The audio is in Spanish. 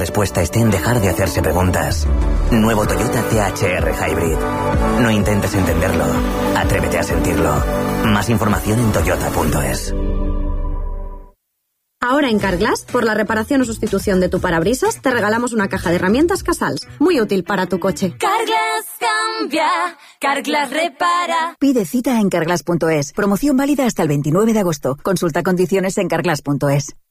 respuesta esté en dejar de hacerse preguntas. Nuevo Toyota CHR Hybrid. No intentes entenderlo. Atrévete a sentirlo. Más información en toyota.es. Ahora en Carglass, por la reparación o sustitución de tu parabrisas, te regalamos una caja de herramientas Casals, muy útil para tu coche. Carglass cambia, Carglass repara. Pide cita en carglass.es. Promoción válida hasta el 29 de agosto. Consulta condiciones en carglass.es.